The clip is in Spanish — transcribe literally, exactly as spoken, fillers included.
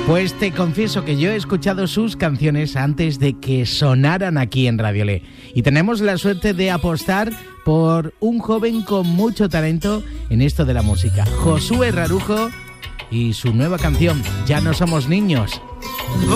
Pues te confieso que yo he escuchado sus canciones antes de que sonaran aquí en Radio Le. Y tenemos la suerte de apostar por un joven con mucho talento en esto de la música. Josué Rarujo y su nueva canción, Ya no somos niños.